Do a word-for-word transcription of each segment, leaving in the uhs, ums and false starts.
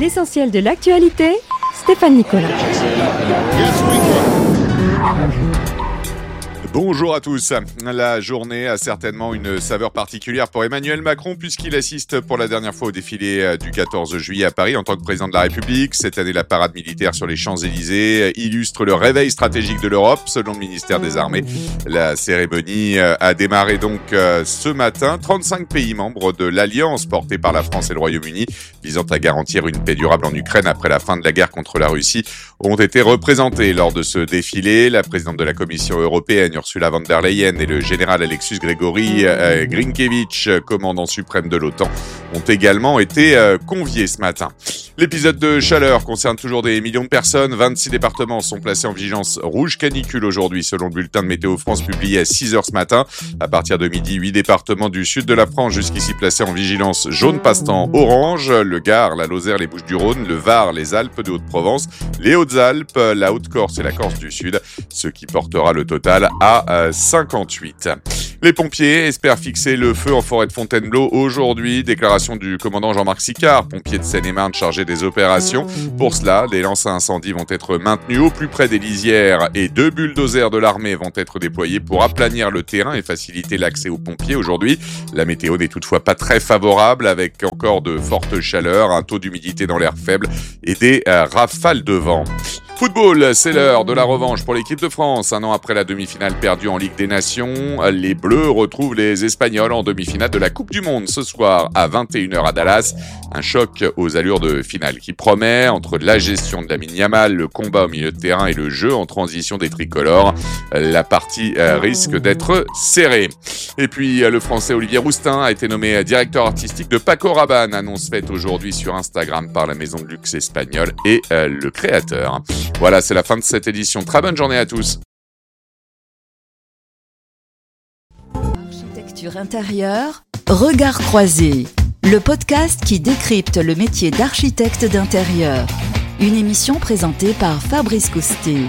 L'essentiel de l'actualité, Stéphane Nicolas. Bonjour à tous. La journée a certainement une saveur particulière pour Emmanuel Macron puisqu'il assiste pour la dernière fois au défilé du quatorze juillet à Paris en tant que président de la République. Cette année, la parade militaire sur les Champs-Élysées illustre le réveil stratégique de l'Europe, selon le ministère des Armées. La cérémonie a démarré donc ce matin. trente-cinq pays membres de l'Alliance portée par la France et le Royaume-Uni visant à garantir une paix durable en Ukraine après la fin de la guerre contre la Russie ont été représentés lors de ce défilé. La présidente de la Commission européenne, Ursula von der Leyen, et le général Alexis Gregory euh, Grinkevich, commandant suprême de l'OTAN, ont également été euh, conviés ce matin. L'épisode de chaleur concerne toujours des millions de personnes. vingt-six départements sont placés en vigilance rouge canicule aujourd'hui, selon le bulletin de Météo France publié à six heures ce matin. À partir de midi, huit départements du sud de la France jusqu'ici placés en vigilance jaune passant orange. Le Gard, la Lozère, les Bouches-du-Rhône, le Var, les Alpes de Haute-Provence, les Hautes-Alpes, la Haute-Corse et la Corse du Sud, ce qui portera le total à cinquante-huit. Les pompiers espèrent fixer le feu en forêt de Fontainebleau aujourd'hui. Déclaration du commandant Jean-Marc Sicard, pompier de Seine-et-Marne chargé des opérations. Pour cela, les lances à incendie vont être maintenues au plus près des lisières et deux bulldozers de l'armée vont être déployés pour aplanir le terrain et faciliter l'accès aux pompiers aujourd'hui. La météo n'est toutefois pas très favorable avec encore de fortes chaleurs, un taux d'humidité dans l'air faible et des euh, rafales de vent. Football, c'est l'heure de la revanche pour l'équipe de France. Un an après la demi-finale perdue en Ligue des Nations, les Bleus retrouvent les Espagnols en demi-finale de la Coupe du Monde ce soir à vingt et une heures à Dallas. Un choc aux allures de finale qui promet entre la gestion de Lamine Yamal, le combat au milieu de terrain et le jeu en transition des tricolores. La partie risque d'être serrée. Et puis le Français Olivier Roustin a été nommé directeur artistique de Paco Rabanne. Annonce faite aujourd'hui sur Instagram par la maison de luxe espagnole et euh, le créateur. Voilà, c'est la fin de cette édition. Très bonne journée à tous. Architecture intérieure, regard croisé. Le podcast qui décrypte le métier d'architecte d'intérieur. Une émission présentée par Fabrice Coustet.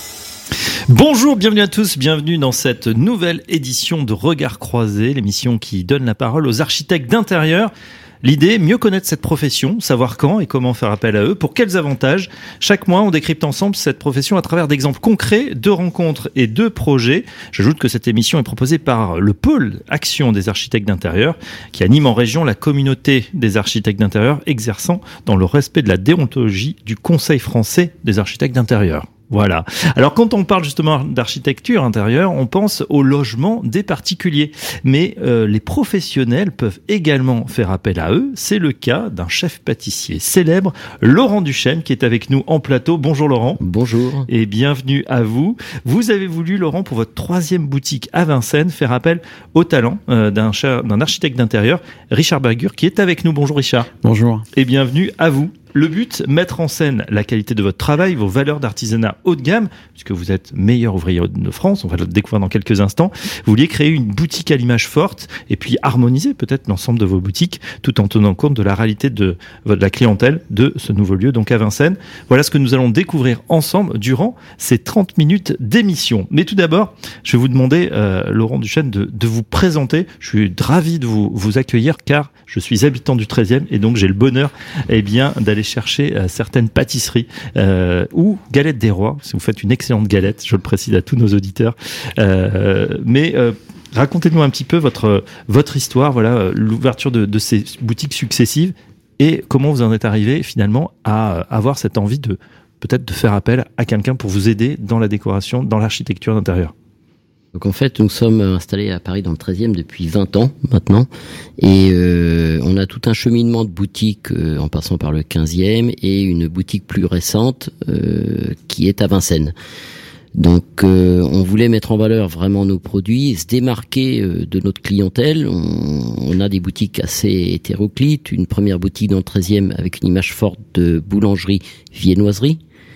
Bonjour, bienvenue à tous, bienvenue dans cette nouvelle édition de Regard croisé, l'émission qui donne la parole aux architectes d'intérieur. L'idée, mieux connaître cette profession, savoir quand et comment faire appel à eux, pour quels avantages. Chaque mois, on décrypte ensemble cette profession à travers d'exemples concrets, de rencontres et de projets. J'ajoute que cette émission est proposée par le pôle Action des architectes d'intérieur, qui anime en région la communauté des architectes d'intérieur, exerçant dans le respect de la déontologie du Conseil français des architectes d'intérieur. Voilà. Alors quand on parle justement d'architecture intérieure, on pense au logement des particuliers. Mais euh, les professionnels peuvent également faire appel à eux. C'est le cas d'un chef pâtissier célèbre, Laurent Duchesne, qui est avec nous en plateau. Bonjour Laurent. Bonjour. Et bienvenue à vous. Vous avez voulu, Laurent, pour votre troisième boutique à Vincennes, faire appel au talent euh, d'un, d'un architecte d'intérieur, Richard Bergur, qui est avec nous. Bonjour Richard. Bonjour. Et bienvenue à vous. Le but, mettre en scène la qualité de votre travail, vos valeurs d'artisanat haut de gamme, puisque vous êtes meilleur ouvrier de France, on va le découvrir dans quelques instants. Vous vouliez créer une boutique à l'image forte et puis harmoniser peut-être l'ensemble de vos boutiques tout en tenant compte de la réalité de, de la clientèle de ce nouveau lieu, donc à Vincennes. Voilà ce que nous allons découvrir ensemble durant ces trente minutes d'émission. Mais tout d'abord, je vais vous demander, euh, Laurent Duchesne, de, de vous présenter. Je suis ravi de vous, vous accueillir car je suis habitant du treizième et donc j'ai le bonheur eh bien, d'aller chercher euh, certaines pâtisseries euh, ou galettes des rois, si vous faites une excellente galette, je le précise à tous nos auditeurs. Euh, mais euh, racontez-nous un petit peu votre, votre histoire, voilà, l'ouverture de, de ces boutiques successives et comment vous en êtes arrivé finalement à avoir cette envie de peut-être de faire appel à quelqu'un pour vous aider dans la décoration, dans l'architecture d'intérieur. Donc en fait, nous sommes installés à Paris dans le treizième depuis vingt ans maintenant et euh, on a tout un cheminement de boutiques euh, en passant par le quinzième et une boutique plus récente euh, qui est à Vincennes. Donc euh, on voulait mettre en valeur vraiment nos produits et se démarquer euh, de notre clientèle. On, on a des boutiques assez hétéroclites, une première boutique dans le treizième avec une image forte de boulangerie, viennoiserie.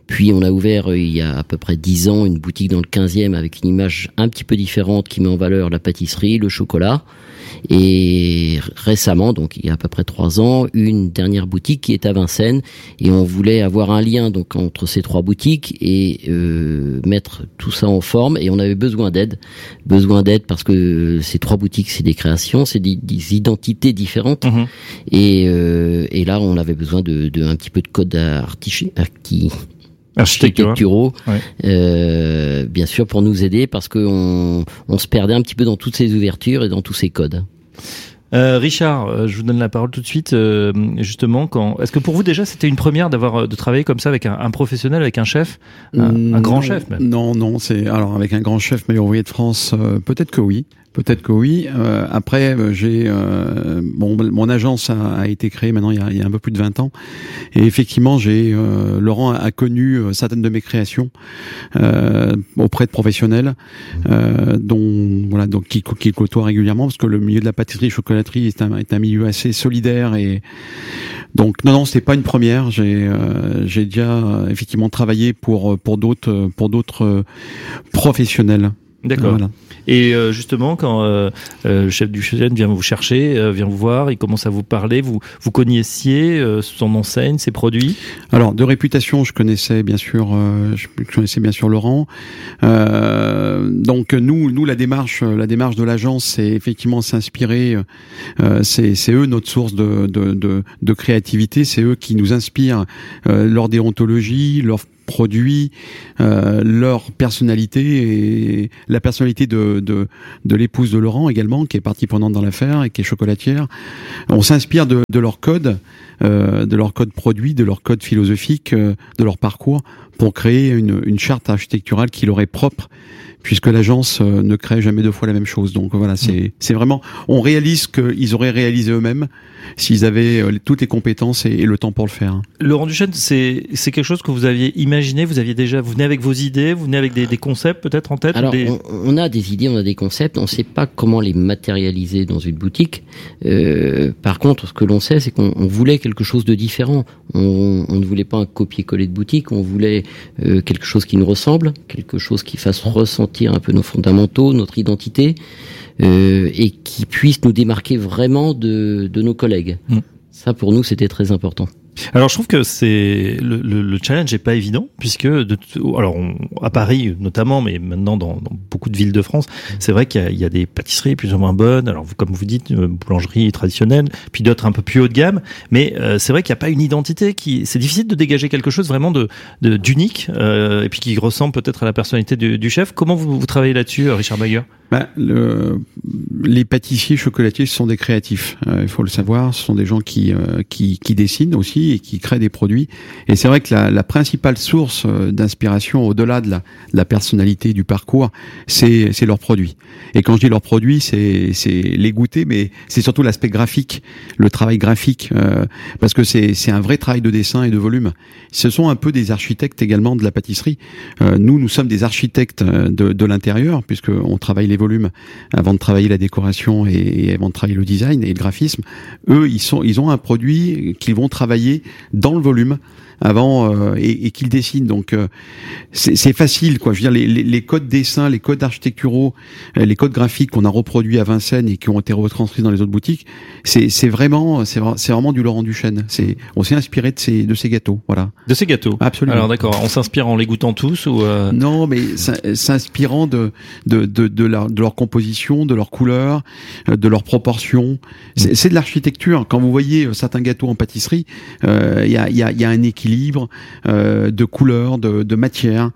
Puis on a ouvert euh, il y a à peu près dix ans une boutique dans le quinzième avec une image un petit peu différente qui met en valeur la pâtisserie, le chocolat. Et récemment, donc il y a à peu près trois ans, une dernière boutique qui est à Vincennes, et on voulait avoir un lien donc entre ces trois boutiques et euh, mettre tout ça en forme. Et on avait besoin d'aide, besoin d'aide parce que ces trois boutiques, c'est des créations, c'est des, des identités différentes. Mmh. Et, euh, et là, on avait besoin de, de un petit peu de code artichi- archi- architecturaux, ouais. euh, bien sûr, pour nous aider parce qu'on on se perdait un petit peu dans toutes ces ouvertures et dans tous ces codes. Euh, Richard, euh, je vous donne la parole tout de suite. Euh, justement, quand est-ce que pour vous déjà c'était une première d'avoir de travailler comme ça avec un, un professionnel, avec un chef, un, un grand non, chef même? Non, non, c'est alors avec un grand chef meilleur ouvrier de France, euh, peut-être que oui. Peut-être que oui. Euh, après, j'ai euh, bon, mon agence a, a été créée maintenant il y a, il y a un peu plus de vingt ans, et effectivement, j'ai euh, Laurent a, a connu euh, certaines de mes créations euh, auprès de professionnels, euh, dont voilà, donc qui, qui côtoient régulièrement, parce que le milieu de la pâtisserie, chocolaterie est un, est un milieu assez solidaire, et donc non, non, c'est pas une première. J'ai euh, j'ai déjà euh, effectivement travaillé pour pour d'autres pour d'autres euh, professionnels. D'accord. Voilà. Et euh, justement, quand euh, euh, le chef du chêne vient vous chercher, euh, vient vous voir, il commence à vous parler, vous vous connaissiez euh, son enseigne, ses produits? Alors, de réputation, je connaissais bien sûr, euh, je connaissais bien sûr Laurent. Euh, donc nous, nous la démarche, la démarche de l'agence, c'est effectivement s'inspirer. Euh, c'est c'est eux notre source de de de, de créativité. C'est eux qui nous inspirent euh, leur déontologie, leur produits, euh, leur personnalité et la personnalité de, de, de l'épouse de Laurent également, qui est partie prenante dans l'affaire et qui est chocolatière. On s'inspire de, de leur code, euh, de leur code produit, de leur code philosophique, euh, de leur parcours pour créer une, une charte architecturale qui leur est propre, puisque l'agence euh, ne crée jamais deux fois la même chose. Donc voilà, c'est, mmh. c'est vraiment, on réalise qu'ils auraient réalisé eux-mêmes s'ils avaient euh, toutes les compétences et, et le temps pour le faire. Laurent Duchesne, c'est, c'est quelque chose que vous aviez imaginé, vous aviez déjà, vous venez avec vos idées, vous venez avec des, des concepts peut-être en tête? Alors, des... on, on a des idées, on a des concepts, on ne sait pas comment les matérialiser dans une boutique. Euh, par contre, ce que l'on sait, c'est qu'on on voulait quelque chose de différent. On, on ne voulait pas un copier-coller de boutique, on voulait euh, quelque chose qui nous ressemble, quelque chose qui fasse ressentir un peu nos fondamentaux, notre identité, euh, et qui puisse nous démarquer vraiment de, de nos collègues. Mmh. Ça, pour nous, c'était très important. Alors, je trouve que c'est le, le, le challenge est pas évident, puisque de, alors on, à Paris notamment, mais maintenant dans, dans beaucoup de villes de France, c'est vrai qu'il y a, il y a des pâtisseries plus ou moins bonnes. Alors, vous, comme vous dites, boulangerie traditionnelle, puis d'autres un peu plus haut de gamme. Mais euh, c'est vrai qu'il n'y a pas une identité qui. C'est difficile de dégager quelque chose vraiment de, de d'unique, euh, et puis qui ressemble peut-être à la personnalité du, du chef. Comment vous, vous travaillez là-dessus, Richard Mager? Ben, le, les pâtissiers chocolatiers, ce sont des créatifs. Euh, il faut le savoir. Ce sont des gens qui euh, qui, qui dessinent aussi et qui créent des produits. Et c'est vrai que la, la principale source d'inspiration, au-delà de la, de la personnalité, du parcours, c'est c'est leurs produits. Et quand je dis leurs produits, c'est c'est les goûter, mais c'est surtout l'aspect graphique, le travail graphique, euh, parce que c'est c'est un vrai travail de dessin et de volume. Ce sont un peu des architectes également de la pâtisserie. Euh, nous, nous sommes des architectes de de l'intérieur, puisque on travaille les volumes avant de travailler la décoration et, et avant de travailler le design et le graphisme. Eux, ils sont, ils ont un produit qu'ils vont travailler dans le volume avant euh, et, et qu'ils dessinent. Donc euh, c'est, c'est facile, quoi. Je veux dire, les, les, les codes dessins, les codes architecturaux, euh, les codes graphiques qu'on a reproduits à Vincennes et qui ont été retranscrits dans les autres boutiques, c'est, c'est vraiment, c'est, c'est vraiment du Laurent Duchesne. C'est, on s'est inspiré de ces, de ces gâteaux, voilà. De ces gâteaux. Absolument. Alors d'accord, on s'inspire en les goûtant tous ou euh... Non, mais s'inspirant de de de de, la, de leur composition, de leur couleur, de leurs proportions. C'est, mmh. c'est de l'architecture. Quand vous voyez certains gâteaux en pâtisserie, il euh, y a il y a il y a un équilibre équilibre euh, de couleurs, de, de matière,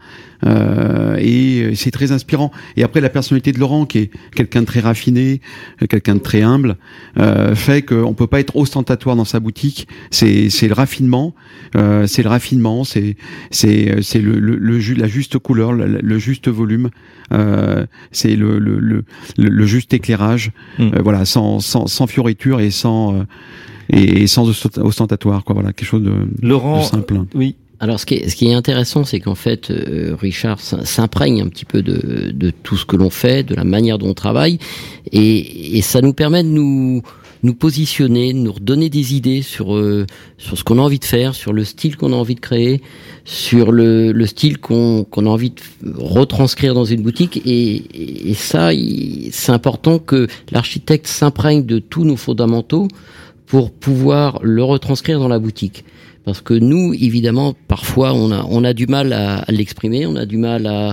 euh, et c'est très inspirant. Et après, la personnalité de Laurent, qui est quelqu'un de très raffiné, quelqu'un de très humble, euh, fait qu'on peut pas être ostentatoire dans sa boutique. C'est, c'est le raffinement, euh, c'est le raffinement, c'est, c'est, c'est le, le, le ju- la juste couleur, le, le juste volume, euh, c'est le, le, le, le juste éclairage, mmh. euh, voilà, sans, sans, sans fioriture et sans euh, et sans ostentatoire, quoi. Voilà, quelque chose de, Laurent, de simple. Oui. Alors, ce qui est, ce qui est intéressant, c'est qu'en fait, euh, Richard s'imprègne un petit peu de, de tout ce que l'on fait, de la manière dont on travaille, et, et ça nous permet de nous nous positionner, nous redonner des idées sur euh, sur ce qu'on a envie de faire, sur le style qu'on a envie de créer, sur le, le style qu'on, qu'on a envie de retranscrire dans une boutique. Et, et ça, il, c'est important que l'architecte s'imprègne de tous nos fondamentaux pour pouvoir le retranscrire dans la boutique. Parce que nous, évidemment, parfois, on a on a du mal à, à l'exprimer, on a du mal à,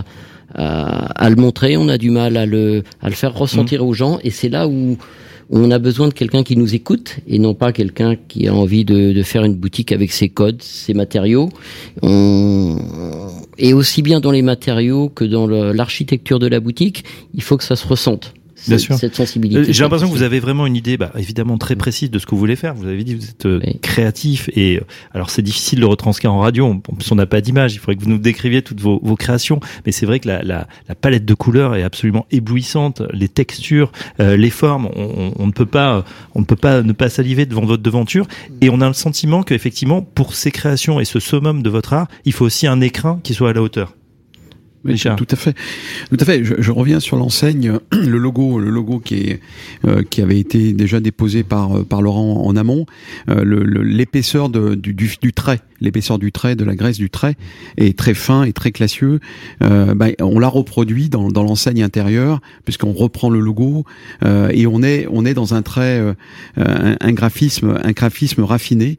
à à le montrer, on a du mal à le à le faire ressentir mmh. aux gens. Et c'est là où on a besoin de quelqu'un qui nous écoute et non pas quelqu'un qui a envie de, de faire une boutique avec ses codes, ses matériaux. On... Et aussi bien dans les matériaux que dans le, l'architecture de la boutique, il faut que ça se ressente. Bien sûr. Cette sensibilité. J'ai l'impression que vous avez vraiment une idée, bah, évidemment très précise de ce que vous voulez faire. Vous avez dit que vous êtes euh, oui. créatif et alors c'est difficile de le retranscrire en radio. En plus, on n'a pas d'image. Il faudrait que vous nous décriviez toutes vos, vos créations. Mais c'est vrai que la, la, la palette de couleurs est absolument éblouissante. Les textures, euh, les formes, on, on, on ne peut pas, on ne peut pas ne pas saliver devant votre devanture. Et on a le sentiment que effectivement, pour ces créations et ce summum de votre art, il faut aussi un écrin qui soit à la hauteur. Oui, tout à fait, tout à fait. Je, je reviens sur l'enseigne, le logo, le logo qui est euh, qui avait été déjà déposé par par Laurent en amont. Euh, le, le, l'épaisseur de, du, du, du trait, l'épaisseur du trait, de la graisse du trait est très fin et très classieux. Euh, bah, on l'a reproduit dans, dans l'enseigne intérieure puisqu'on reprend le logo euh, et on est on est dans un trait, euh, un, un graphisme, un graphisme raffiné.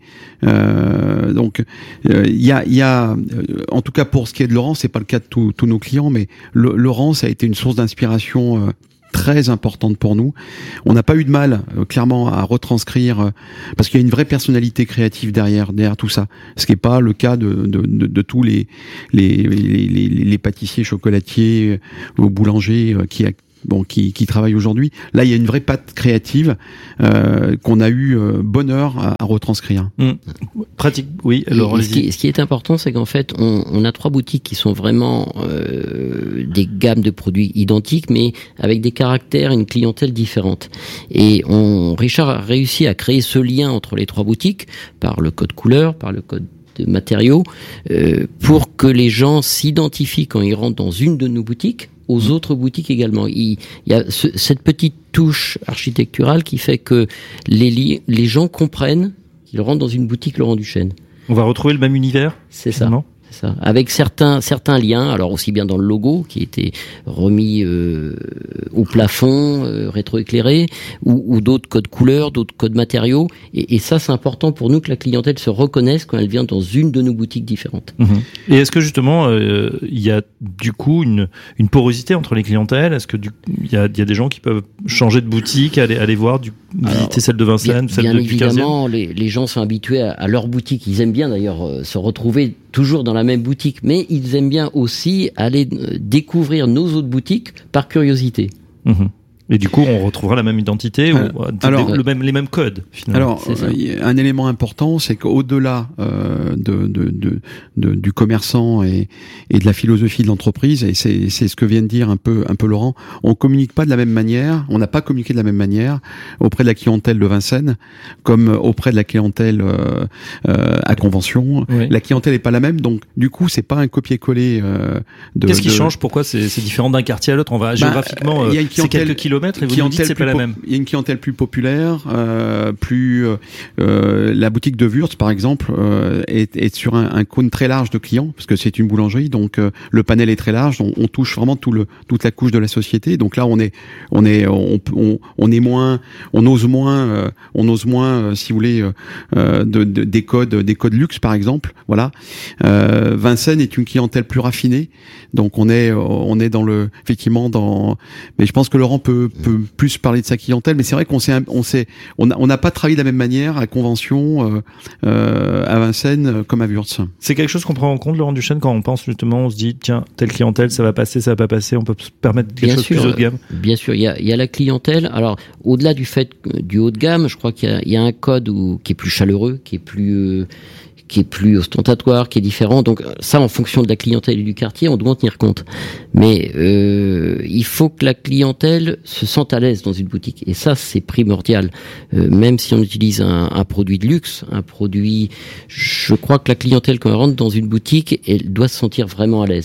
Euh, donc il euh, y a il y a en tout cas pour ce qui est de Laurent, c'est pas le cas de tous tous nos clients, mais le, Laurent, ça a été une source d'inspiration euh, très importante pour nous. On n'a pas eu de mal, euh, clairement, à retranscrire, euh, parce qu'il y a une vraie personnalité créative derrière, derrière tout ça. Ce qui n'est pas le cas de, de, de, de tous les les, les, les, les pâtissiers, chocolatiers euh, ou boulangers euh, qui bon, qui, qui travaillent aujourd'hui. Là, il y a une vraie patte créative euh, qu'on a eu euh, bonheur à, à retranscrire. Mmh. Pratique, oui. Alors, ce, qui, ce qui est important, c'est qu'en fait, on, on a trois boutiques qui sont vraiment euh, des gammes de produits identiques, mais avec des caractères et une clientèle différente. Et on, Richard a réussi à créer ce lien entre les trois boutiques par le code couleur, par le code de matériaux, euh, pour que les gens s'identifient quand ils rentrent dans une de nos boutiques aux autres boutiques également. Il, il y a ce, cette petite touche architecturale qui fait que les, li, les gens comprennent qu'ils rentrent dans une boutique Laurent Duchesne. On va retrouver le même univers. C'est finalement. ça. C'est ça. Avec certains certains liens, alors aussi bien dans le logo qui était remis euh, au plafond, euh, rétroéclairé, ou, ou d'autres codes couleurs, d'autres codes matériaux. Et, et ça, c'est important pour nous que la clientèle se reconnaisse quand elle vient dans une de nos boutiques différentes. Mmh. Et est-ce que justement, euh, il y a du coup une une porosité entre les clientèles ? Est-ce que du il y a il y a des gens qui peuvent changer de boutique, aller aller voir du visiter alors, celle de Vincennes, bien, celle bien de, du quinzième ? Évidemment, les les gens sont habitués à, à leur boutique. Ils aiment bien d'ailleurs euh, se retrouver toujours dans la même boutique, mais ils aiment bien aussi aller découvrir nos autres boutiques par curiosité. Mmh. Et du coup, on retrouvera la même identité euh, ou alors, le même, les mêmes codes, finalement. Alors, euh, un élément important, c'est qu'au-delà euh, de, de, de, de, du commerçant et, et de la philosophie de l'entreprise, et c'est, c'est ce que vient de dire un peu, un peu Laurent, on communique pas de la même manière, on n'a pas communiqué de la même manière auprès de la clientèle de Vincennes, comme auprès de la clientèle euh, euh, à convention. Oui. La clientèle est pas la même, donc du coup, c'est pas un copier-coller. Euh, de, Qu'est-ce qui de... change ? Pourquoi c'est, c'est différent d'un quartier à l'autre ? On va bah, géographiquement, euh, c'est quelques kilomètres. Et vous nous dites c'est pas la même. Il y a une clientèle plus populaire, euh, plus euh, la boutique de Wurtz par exemple euh, est, est sur un, un cône très large de clients parce que c'est une boulangerie, donc euh, le panel est très large, on, on touche vraiment tout le toute la couche de la société. Donc là on est on est on on, on est moins, on ose moins, euh, on ose moins euh, si vous voulez euh, de, de, des codes des codes luxe par exemple. Voilà. Euh, Vincennes est une clientèle plus raffinée, donc on est on est dans le effectivement dans. Mais je pense que Laurent peut peut plus parler de sa clientèle, mais c'est vrai qu'on s'est, on s'est, on n'a on a pas travaillé de la même manière à Convention, euh, euh, à Vincennes, comme à Wurtz. C'est quelque chose qu'on prend en compte, Laurent Duchesne, quand on pense justement, on se dit, tiens, telle clientèle, ça va passer, ça va pas passer, on peut se permettre quelque bien chose sûr, plus haut de gamme. Bien sûr, il y a, il y a la clientèle. Alors, au-delà du fait du haut de gamme, je crois qu'il y a, il y a un code où, qui est plus chaleureux, qui est plus, euh, qui est plus ostentatoire, qui est différent. Donc ça, en fonction de la clientèle et du quartier, on doit en tenir compte. Mais euh, il faut que la clientèle se sente à l'aise dans une boutique. Et ça, c'est primordial. Euh, même si on utilise un, un produit de luxe, un produit... Je crois que la clientèle, quand elle rentre dans une boutique, elle doit se sentir vraiment à l'aise.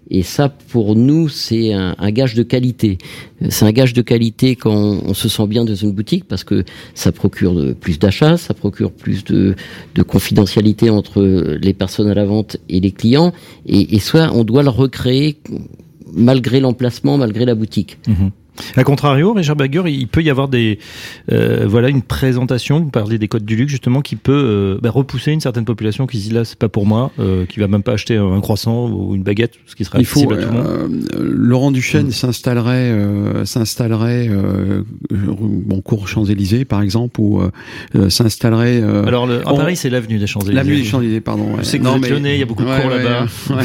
Et ça, pour nous, c'est un, un gage de qualité. C'est un gage de qualité quand on, on se sent bien dans une boutique parce que ça procure de, plus d'achats, ça procure plus de, de confidentialité entre les personnes à la vente et les clients. Et, et soit on doit le recréer malgré l'emplacement, malgré la boutique. Mmh. A contrario, Richard Bagger, il peut y avoir des, euh, voilà, une présentation, vous parlez des codes du luxe justement, qui peut euh, bah, repousser une certaine population qui se dit là c'est pas pour moi, euh, qui va même pas acheter un croissant ou une baguette, ce qui sera accessible à tout le monde. Euh, Laurent Duchesne mmh. s'installerait, euh, s'installerait, euh, bon, cours Champs-Élysées par exemple, ou euh, s'installerait. Euh, Alors le, à on, Paris c'est l'avenue des Champs-Élysées. L'avenue des Champs-Élysées, pardon. Ouais. Je sais que non, vous êtes lyonnais, il y a beaucoup de ouais, cours ouais, là-bas. Ouais.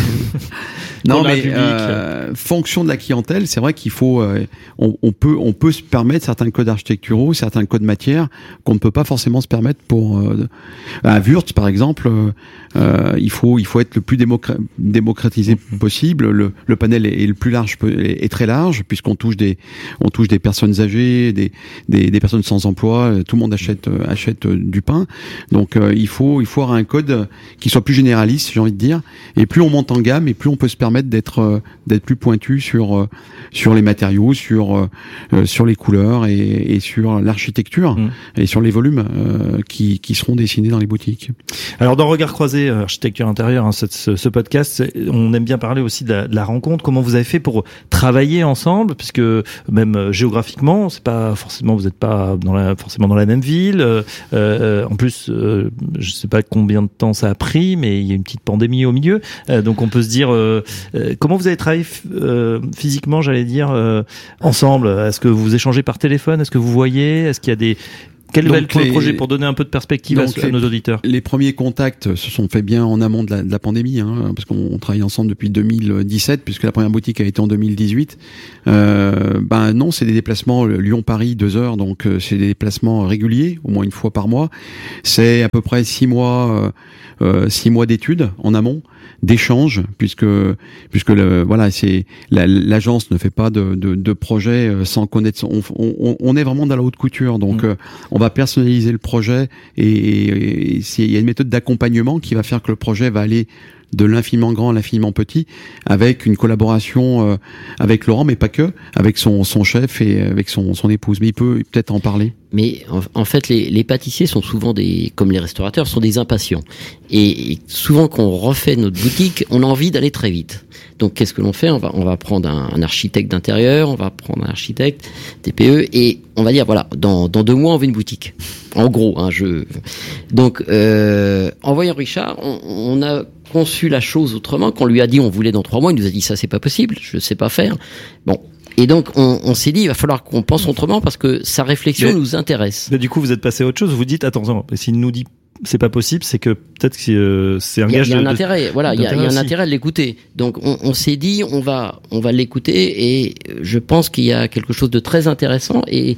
Non mais euh, fonction de la clientèle, c'est vrai qu'il faut, euh, on, on peut, on peut se permettre certains codes architecturaux, certains codes matières qu'on ne peut pas forcément se permettre pour euh, à Wurtz par exemple. Euh, il faut, il faut être le plus démocra- démocratisé mmh. possible. Le, le panel est, est le plus large, est, est très large puisqu'on touche des, on touche des personnes âgées, des, des, des personnes sans emploi. Tout le monde achète, achète du pain. Donc euh, il faut, il faut avoir un code qui soit plus généraliste, j'ai envie de dire. Et plus on monte en gamme, et plus on peut se permettre d'être, d'être plus pointu sur, sur les matériaux, sur, euh, sur les couleurs et, et sur l'architecture mmh. et sur les volumes euh, qui, qui seront dessinés dans les boutiques. Alors dans Regard Croisé, architecture intérieure, hein, ce, ce podcast, on aime bien parler aussi de la, de la rencontre. Comment vous avez fait pour travailler ensemble, puisque même euh, géographiquement, c'est pas forcément, vous n'êtes pas dans la, forcément dans la même ville. Euh, euh, en plus, euh, je sais pas combien de temps ça a pris, mais il y a une petite pandémie au milieu, euh, donc on peut se dire euh, euh, comment vous avez travaillé euh, physiquement, j'allais dire, euh, ensemble. Est-ce que vous échangez par téléphone? Est-ce que vous voyez? Est-ce qu'il y a des Quel est le les... projet pour donner un peu de perspective à, les, à nos auditeurs? Les premiers contacts se sont faits bien en amont de la, de la pandémie, hein, parce qu'on travaille ensemble depuis deux mille dix-sept, puisque la première boutique a été en deux mille dix-huit. Euh, ben non, c'est des déplacements Lyon-Paris, deux heures, donc euh, c'est des déplacements réguliers, au moins une fois par mois. C'est à peu près six mois, euh, six mois d'études en amont, d'échanges, puisque puisque le, voilà, c'est la, l'agence ne fait pas de, de, de projet sans connaître. On, on, on est vraiment dans la haute couture, donc mmh. euh, on va personnaliser le projet et, et, et il y a une méthode d'accompagnement qui va faire que le projet va aller de l'infiniment grand à l'infiniment petit, avec une collaboration euh, avec Laurent, mais pas que, avec son, son chef et avec son, son épouse. Mais il peut peut-être en parler. Mais en, en fait, les, les pâtissiers sont souvent des, comme les restaurateurs, sont des impatients. Et, et souvent, quand on refait notre boutique, on a envie d'aller très vite. Donc, qu'est-ce que l'on fait ? On va, on va prendre un, un architecte d'intérieur, on va prendre un architecte T P E, et on va dire voilà, dans, dans deux mois, on veut une boutique. En gros, hein, je. Donc, euh, en voyant Richard, on, on a conçu la chose autrement. Quand on lui a dit on voulait dans trois mois, il nous a dit ça c'est pas possible, je sais pas faire. Bon. Et donc, on, on s'est dit, il va falloir qu'on pense autrement parce que sa réflexion mais, nous intéresse. Mais du coup, vous êtes passé à autre chose. Vous dites, attends, s'il nous dit c'est pas possible, c'est que peut-être que euh, c'est un gage de... Il y a un de, intérêt, de, voilà, il y a, il y a un intérêt à l'écouter. Donc, on, on s'est dit, on va, on va l'écouter et je pense qu'il y a quelque chose de très intéressant et,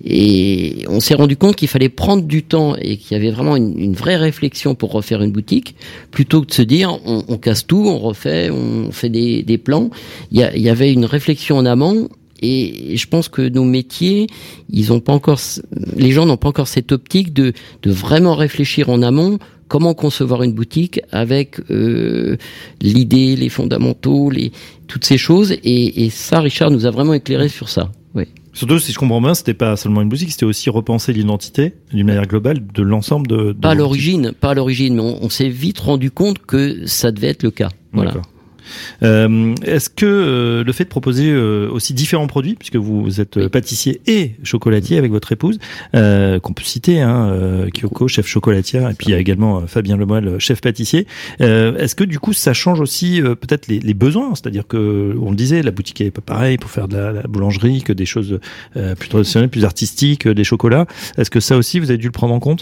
et on s'est rendu compte qu'il fallait prendre du temps et qu'il y avait vraiment une, une vraie réflexion pour refaire une boutique plutôt que de se dire, on, on casse tout, on refait, on fait des, des plans. Il y, a, il y avait une réflexion en amont. Et je pense que nos métiers, ils ont pas encore, les gens n'ont pas encore cette optique de, de vraiment réfléchir en amont comment concevoir une boutique avec euh, l'idée, les fondamentaux, les toutes ces choses. Et, et ça, Richard nous a vraiment éclairé sur ça. Oui. Surtout, si je comprends bien, c'était pas seulement une boutique, c'était aussi repenser l'identité d'une manière globale de l'ensemble de. de pas à l'origine, pas à l'origine, mais on, on s'est vite rendu compte que ça devait être le cas. Voilà. D'accord. Euh, est-ce que euh, le fait de proposer euh, aussi différents produits, puisque vous êtes euh, pâtissier et chocolatier avec votre épouse, euh, qu'on peut citer, hein, euh, Kyoko, chef chocolatière, et puis il y a également euh, Fabien Lemoyle, chef pâtissier. Euh, est-ce que du coup ça change aussi euh, peut-être les, les besoins, c'est-à-dire que on le disait, la boutique est pas pareille pour faire de la, la boulangerie que des choses euh, plus traditionnelles, plus artistiques, des chocolats. Est-ce que ça aussi vous avez dû le prendre en compte ?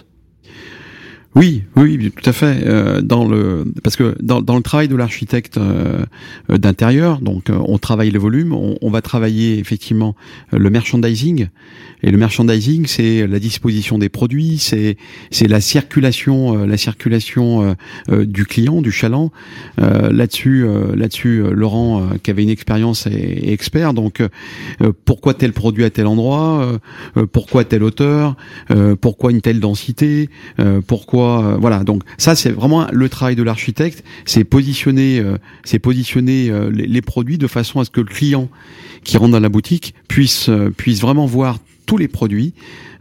Oui, oui, tout à fait. Euh, dans le parce que dans, dans le travail de l'architecte euh, d'intérieur, donc euh, on travaille le volume, on, on va travailler effectivement le merchandising. Et le merchandising, c'est la disposition des produits, c'est c'est la circulation, euh, la circulation euh, euh, du client, du chaland. Euh, là-dessus, euh, là-dessus, euh, Laurent, euh, qui avait une expérience, est, est expert. Donc, euh, pourquoi tel produit à tel endroit, euh, pourquoi telle hauteur, euh, pourquoi une telle densité, euh, pourquoi soit euh, voilà. Donc ça, c'est vraiment le travail de l'architecte, c'est positionner, euh, c'est positionner euh, les, les produits de façon à ce que le client qui rentre dans la boutique puisse euh, puisse vraiment voir tous les produits,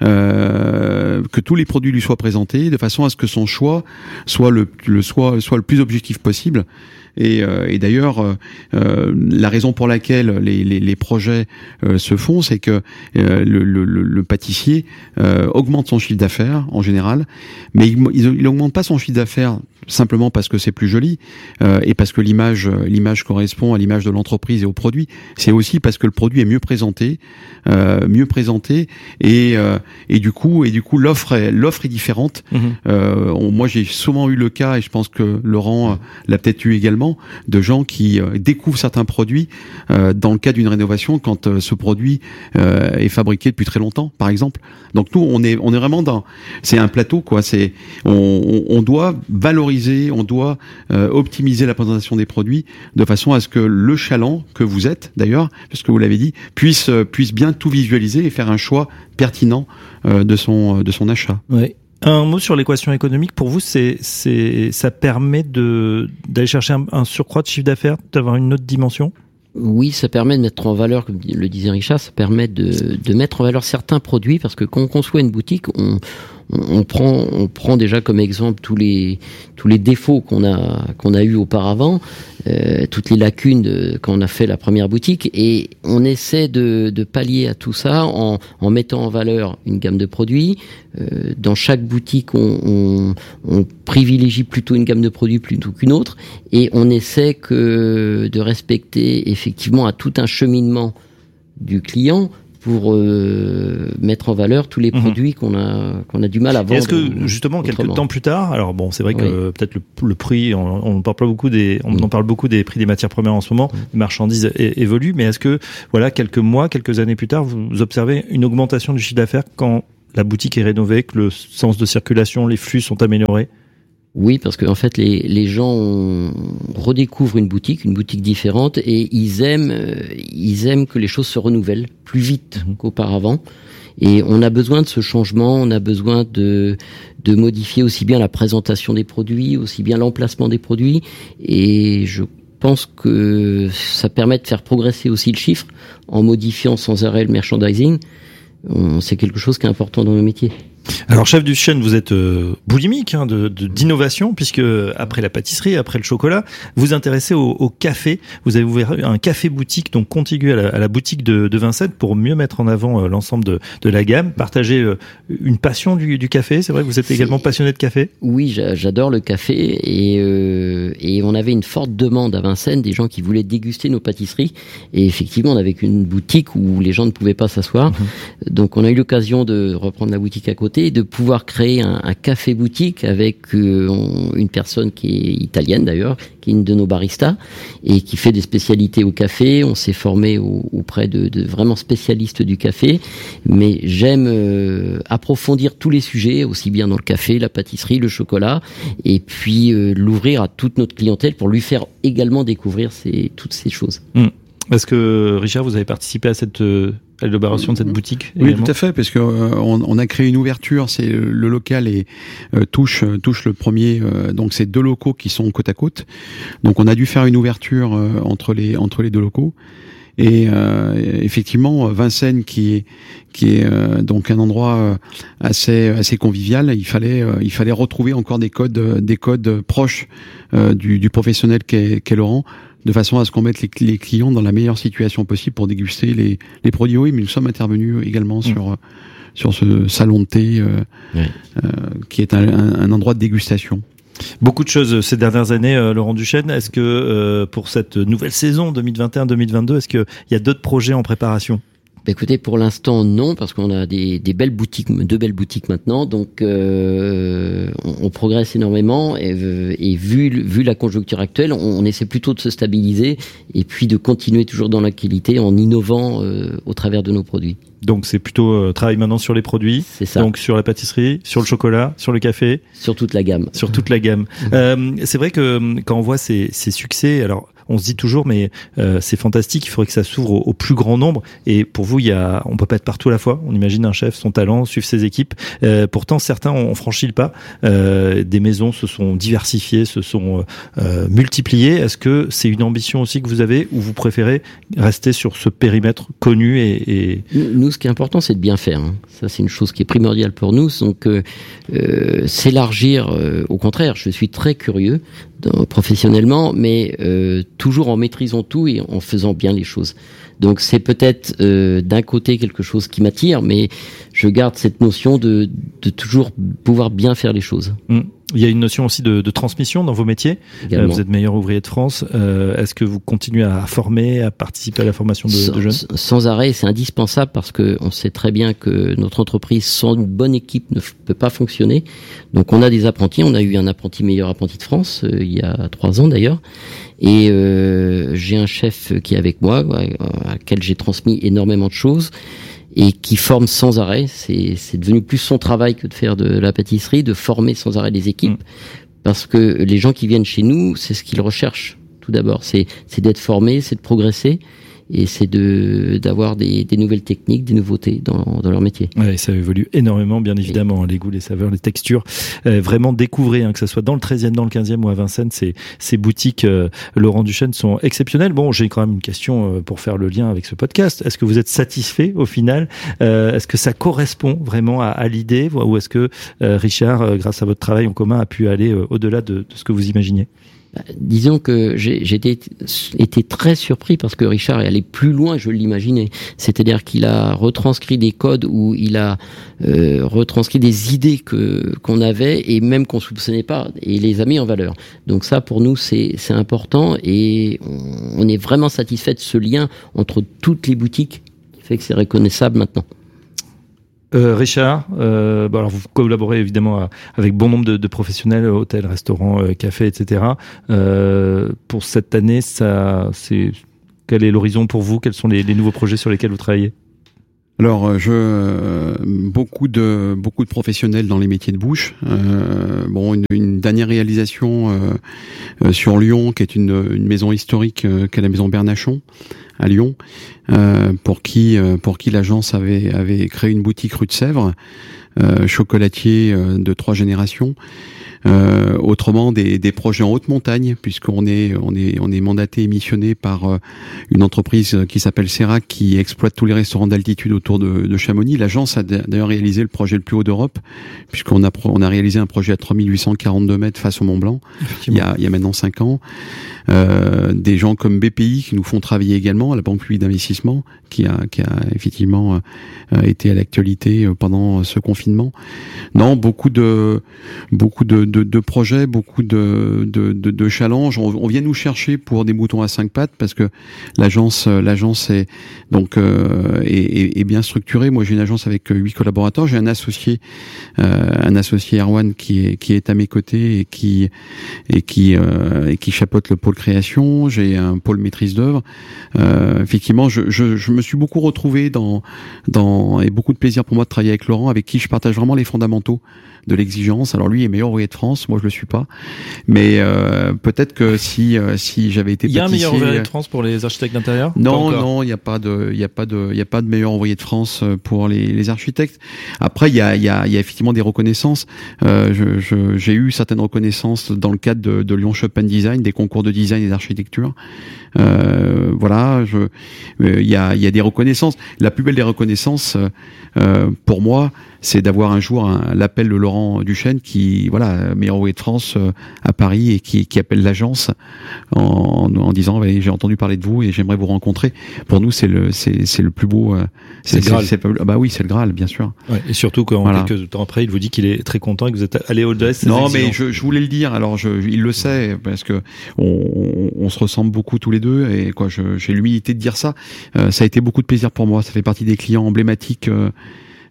euh, que tous les produits lui soient présentés, de façon à ce que son choix soit le, le soit soit le plus objectif possible. Et, euh, et d'ailleurs, euh, la raison pour laquelle les, les, les projets euh, se font, c'est que euh, le, le, le pâtissier euh, augmente son chiffre d'affaires en général, mais il, il augmente pas son chiffre d'affaires simplement parce que c'est plus joli euh, et parce que l'image l'image correspond à l'image de l'entreprise et au produit. C'est aussi parce que le produit est mieux présenté, euh, mieux présenté et euh, et du coup et du coup l'offre est l'offre est différente. Mmh. Euh, on, moi j'ai souvent eu le cas et je pense que Laurent euh, l'a peut-être eu également de gens qui euh, découvrent certains produits euh, dans le cadre d'une rénovation quand euh, ce produit euh, est fabriqué depuis très longtemps, par exemple. Donc nous on est on est vraiment dans c'est un plateau quoi. C'est on, on, on doit valoriser on doit euh, optimiser la présentation des produits de façon à ce que le chaland que vous êtes d'ailleurs, puisque vous l'avez dit, puisse euh, puisse bien tout visualiser et faire un choix pertinent euh, de son de son achat. Oui. Un mot sur l'équation économique. Pour vous, c'est c'est ça permet de d'aller chercher un, un surcroît de chiffre d'affaires, d'avoir une autre dimension. Oui, ça permet de mettre en valeur, comme le disait Richard, ça permet de, de mettre en valeur certains produits, parce que quand on conçoit une boutique, on, on, on prend, on prend déjà comme exemple tous les, tous les défauts qu'on a, qu'on a eu auparavant, euh, toutes les lacunes de, quand on a fait la première boutique, et on essaie de, de pallier à tout ça en, en mettant en valeur une gamme de produits. Euh, dans chaque boutique, on, on, on privilégie plutôt une gamme de produits plutôt qu'une autre, et on essaie que de respecter effectivement à tout un cheminement du client pour euh, mettre en valeur tous les mmh. produits qu'on a qu'on a du mal à vendre. Est-ce que justement autrement. Quelques temps plus tard, alors bon, c'est vrai que oui. peut-être le, le prix, on, on parle pas beaucoup des, on mmh. en parle beaucoup des prix des matières premières en ce moment, mmh. les marchandises é, évoluent, mais est-ce que voilà quelques mois, quelques années plus tard, vous observez une augmentation du chiffre d'affaires quand la boutique est rénovée, que le sens de circulation, les flux sont améliorés? Oui, parce qu'en fait, les, les gens on, redécouvrent une boutique, une boutique différente, et ils aiment, euh, ils aiment que les choses se renouvellent plus vite mmh. qu'auparavant. Et on a besoin de ce changement, on a besoin de, de modifier aussi bien la présentation des produits, aussi bien l'emplacement des produits. Et je pense que ça permet de faire progresser aussi le chiffre en modifiant sans arrêt le merchandising. C'est quelque chose qui est important dans le métier. Alors, chef du chaîne, vous êtes euh, boulimique hein, de, de, d'innovation, puisque après la pâtisserie, après le chocolat, vous intéressez au, au café. Vous avez ouvert un café-boutique, donc contigu à la, à la boutique de, de Vincennes, pour mieux mettre en avant euh, l'ensemble de, de la gamme. Partager euh, une passion du, du café, c'est vrai que vous êtes également passionné de café? Oui, j'adore le café, et, euh, et on avait une forte demande à Vincennes, des gens qui voulaient déguster nos pâtisseries. Et effectivement, on avait une boutique où les gens ne pouvaient pas s'asseoir. Mmh. Donc, on a eu l'occasion de reprendre la boutique à côté, et de pouvoir créer un, un café-boutique avec euh, on, une personne qui est italienne d'ailleurs, qui est une de nos baristas, et qui fait des spécialités au café. On s'est formé au, auprès de, de vraiment spécialistes du café, mais j'aime euh, approfondir tous les sujets, aussi bien dans le café, la pâtisserie, le chocolat, et puis euh, l'ouvrir à toute notre clientèle pour lui faire également découvrir ces, toutes ces choses. Mmh. Est-ce que, Richard, vous avez participé à cette... Euh... à l'élaboration de cette boutique Oui, également. Tout à fait, parce que euh, on, on a créé une ouverture. C'est le, le local et euh, touche touche le premier. Euh, donc c'est deux locaux qui sont côte à côte. Donc on a dû faire une ouverture euh, entre les entre les deux locaux. Et euh, effectivement, Vincennes, qui est qui est euh, donc un endroit assez assez convivial, il fallait euh, il fallait retrouver encore des codes des codes proches euh, du, du professionnel qu'est, qu'est Laurent, de façon à ce qu'on mette les, les clients dans la meilleure situation possible pour déguster les, les produits. Oui, mais nous sommes intervenus également mmh. sur sur ce salon de thé euh, oui. euh, qui est un, un, un endroit de dégustation. Beaucoup de choses ces dernières années, euh, Laurent Duchesne. Est-ce que euh, pour cette nouvelle saison deux mille vingt et un deux mille vingt-deux, est-ce qu'il y a d'autres projets en préparation ? Bah écoutez, pour l'instant non, parce qu'on a des, des belles boutiques, deux belles boutiques maintenant, donc euh, on, on progresse énormément, et, et vu, vu la conjoncture actuelle, on, on essaie plutôt de se stabiliser et puis de continuer toujours dans la qualité en innovant euh, au travers de nos produits. Donc c'est plutôt euh, travail maintenant sur les produits, c'est ça. Donc sur la pâtisserie, sur le chocolat, sur le café, sur toute la gamme. Sur toute la gamme. euh, c'est vrai que quand on voit ces, ces succès, alors on se dit toujours, mais euh, c'est fantastique, il faudrait que ça s'ouvre au, au plus grand nombre. Et pour vous, il y a, on peut pas être partout à la fois. On imagine un chef, son talent, suivre ses équipes. Euh, pourtant, certains ont franchi le pas. Euh, des maisons se sont diversifiées, se sont euh, multipliées. Est-ce que c'est une ambition aussi que vous avez, ou vous préférez rester sur ce périmètre connu et, et... Nous, ce qui est important, c'est de bien faire. Hein. Ça, c'est une chose qui est primordiale pour nous. Donc, euh, euh, s'élargir, euh, au contraire, je suis très curieux dans, professionnellement, mais euh, toujours en maîtrisant tout et en faisant bien les choses. Donc, c'est peut-être euh, d'un côté quelque chose qui m'attire, mais je garde cette notion de, de toujours pouvoir bien faire les choses. Mmh. Il y a une notion aussi de, de transmission dans vos métiers. Euh, vous êtes meilleur ouvrier de France. Euh, est-ce que vous continuez à former, à participer à la formation de, sans, de jeunes ? Sans arrêt, c'est indispensable parce que on sait très bien que notre entreprise sans une bonne équipe ne f- peut pas fonctionner. Donc on a des apprentis. On a eu un apprenti meilleur apprenti de France euh, il y a trois ans d'ailleurs. Et euh, j'ai un chef qui est avec moi, à, à lequel j'ai transmis énormément de choses. Et qui forme sans arrêt. C'est, c'est devenu plus son travail que de faire de la pâtisserie, de former sans arrêt les équipes. Mmh. Parce que les gens qui viennent chez nous, c'est ce qu'ils recherchent, tout d'abord. C'est, c'est d'être formés, c'est de progresser. Et c'est de d'avoir des, des nouvelles techniques, des nouveautés dans, dans leur métier. Ouais, ça évolue énormément, bien évidemment, et... les goûts, les saveurs, les textures. Euh, vraiment découvrez, hein, que ce soit dans le treizième, dans le quinzième ou à Vincennes, ces, ces boutiques euh, Laurent Duchesne sont exceptionnelles. Bon, j'ai quand même une question euh, pour faire le lien avec ce podcast. Est-ce que vous êtes satisfait au final ? euh, Est-ce que ça correspond vraiment à, à l'idée, ou est-ce que euh, Richard, euh, grâce à votre travail en commun, a pu aller euh, au-delà de, de ce que vous imaginiez ? Disons que j'ai, j'ai été, été très surpris parce que Richard est allé plus loin que je l'imaginais. C'est-à-dire qu'il a retranscrit des codes où il a euh, retranscrit des idées que qu'on avait et même qu'on soupçonnait pas et les a mis en valeur. Donc ça, pour nous, c'est, c'est important et on, on est vraiment satisfait de ce lien entre toutes les boutiques qui fait que c'est reconnaissable maintenant. Euh, Richard, euh, bah alors vous collaborez évidemment avec bon nombre de, de professionnels, hôtels, restaurants, euh, cafés, et cetera. Euh, pour cette année, ça, c'est quel est l'horizon pour vous ? Quels sont les, les nouveaux projets sur lesquels vous travaillez ? Alors, je euh, beaucoup de beaucoup de professionnels dans les métiers de bouche. Euh, bon, une, une dernière réalisation euh, euh, sur Lyon, qui est une, une maison historique, euh, qu'est la maison Bernachon à Lyon, euh, pour qui euh, pour qui l'agence avait avait créé une boutique rue de Sèvres, euh, chocolatier euh, de trois générations. Euh, autrement, des, des projets en haute montagne, puisqu'on est on est on est mandaté et missionné par euh, une entreprise qui s'appelle Serac, qui exploite tous les restaurants d'altitude autour de, de Chamonix. L'agence a d'ailleurs réalisé le projet le plus haut d'Europe, puisqu'on a on a réalisé un projet à trois mille huit cent quarante-deux mètres face au Mont Blanc. Il y a il y a maintenant cinq ans. Euh, des gens comme B P I qui nous font travailler également, à la Banque publique d'investissement, qui a qui a effectivement euh, été à l'actualité pendant ce confinement. Non, beaucoup de beaucoup de de, de projets, beaucoup de de, de, de challenges. On, on vient nous chercher pour des moutons à cinq pattes parce que l'agence l'agence est donc euh, est, est, est bien structurée. Moi, j'ai une agence avec huit collaborateurs. J'ai un associé euh, un associé Erwan qui est qui est à mes côtés et qui et qui euh, et qui chapeaute le pôle création, j'ai un pôle maîtrise d'œuvre. Euh, effectivement, je, je, je me suis beaucoup retrouvé dans, dans, et beaucoup de plaisir pour moi de travailler avec Laurent, avec qui je partage vraiment les fondamentaux de l'exigence. Alors lui est meilleur ouvrier de France, moi je le suis pas. Mais euh, peut-être que si euh, si j'avais été pâtissier, il y a un meilleur ouvrier euh, de France pour les architectes d'intérieur ? Non, non, il y a pas de, il y a pas de, il y a pas de meilleur ouvrier de France pour les, les architectes. Après, il y a, il y a, il y a effectivement des reconnaissances. Euh, je, je, j'ai eu certaines reconnaissances dans le cadre de, de Lyon Shop and Design, des concours de design et d'architecture. Euh, voilà, je, euh, il y a, il y a des reconnaissances. La plus belle des reconnaissances, euh, pour moi, c'est d'avoir un jour un, l'appel de Laurent Duchesne, qui, voilà, meilleur ouvrier de France euh, à Paris, et qui, qui appelle l'agence en, en disant, ouais, j'ai entendu parler de vous et j'aimerais vous rencontrer. Pour nous, c'est le, c'est, c'est le plus beau. Euh, c'est, c'est le Graal. C'est, c'est, bah oui, c'est le Graal, bien sûr. Ouais, et surtout quand voilà. quelques temps après, il vous dit qu'il est très content et que vous êtes allé au-delà de ses Non, exigences. mais je, je voulais le dire. Alors, je, il le sait parce que on, on, on se ressemble beaucoup tous les deux, et quoi, je, j'ai l'humilité de dire ça. Euh, ça a été beaucoup de plaisir pour moi. Ça fait partie des clients emblématiques. Euh,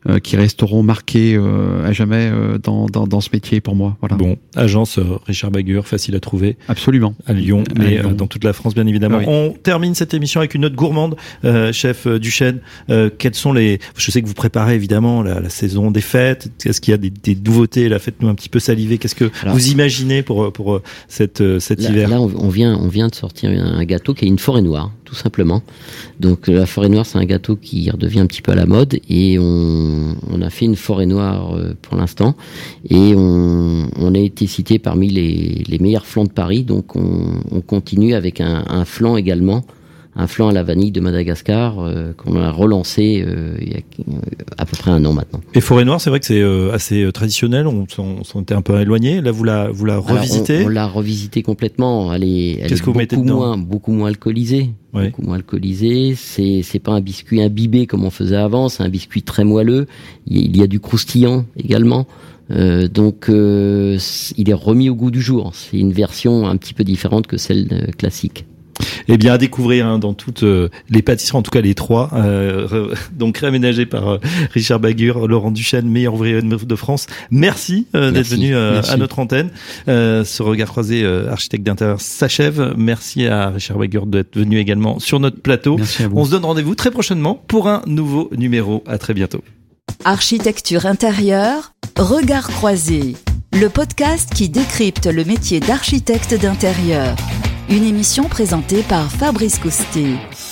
euh, qui resteront marqués euh, à jamais euh, dans, dans dans ce métier pour moi. Voilà. Bon, agence euh, Richard Bagur, facile à trouver. Absolument. À Lyon, à mais Lyon. Euh, dans toute la France, bien évidemment. Ah oui. On termine cette émission avec une note gourmande, euh, chef euh, Duchesne. Euh, quels sont les... Je sais que vous préparez évidemment la, la saison des fêtes. Est-ce qu'il y a des, des nouveautés là? Faites-nous un petit peu saliver. Qu'est-ce que Alors, vous imaginez pour pour cette cet là, hiver? Là, on, on vient on vient de sortir un gâteau qui est une forêt noire, tout simplement. Donc la forêt noire, c'est un gâteau qui redevient un petit peu à la mode, et on on a fait une forêt noire euh, pour l'instant, et on on a été cité parmi les les meilleurs flancs de Paris. Donc on on continue avec un un flan également. Un flan à la vanille de Madagascar euh, qu'on a relancé euh, il y a euh, à peu près un an maintenant. Et Forêt Noire, c'est vrai que c'est euh, assez euh, traditionnel. On s'en on était un peu éloigné. Là, vous la vous la revisitez. Alors, on, on l'a revisité complètement. Elle est, elle Qu'est-ce est que vous mettez beaucoup dedans moins, beaucoup moins alcoolisée. Oui. Beaucoup moins alcoolisée. C'est c'est pas un biscuit imbibé comme on faisait avant. C'est un biscuit très moelleux. Il y a du croustillant également. Euh, donc, euh, il est remis au goût du jour. C'est une version un petit peu différente que celle euh, classique. Eh bien, à découvrir hein, dans toutes euh, les pâtisseries, en tout cas les trois, euh, donc réaménagées par euh, Richard Bagur, Laurent Duchesne, meilleur ouvrier de France. Merci, euh, d'être venu euh, Merci. à notre antenne. Euh, ce regard croisé, euh, architecte d'intérieur, s'achève. Merci à Richard Bagur d'être venu également sur notre plateau. Merci à vous. On se donne rendez-vous très prochainement pour un nouveau numéro. À très bientôt. Architecture intérieure, regard croisé, le podcast qui décrypte le métier d'architecte d'intérieur. Une émission présentée par Fabrice Coustet.